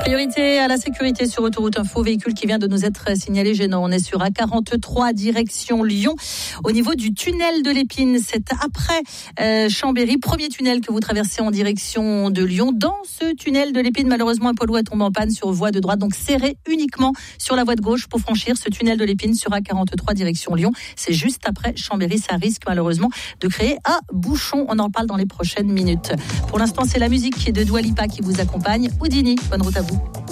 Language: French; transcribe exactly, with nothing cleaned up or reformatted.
Priorité à la sécurité sur Autoroute Info, véhicule qui vient de nous être signalé gênant. On est sur A quarante-trois direction Lyon, au niveau du tunnel de l'Épine. C'est après euh, Chambéry, premier tunnel que vous traversez en direction de Lyon. Dans ce tunnel de l'Épine, malheureusement, un poids lourd est tombé en panne sur voie de droite, donc serré uniquement sur la voie de gauche pour franchir ce tunnel de l'Épine sur A quarante-trois direction Lyon. C'est juste après Chambéry, ça risque malheureusement de créer un bouchon. On en parle dans les prochaines minutes. Pour l'instant, c'est la musique de Dua Lipa qui vous accompagne. Houdini, bonne route à vous.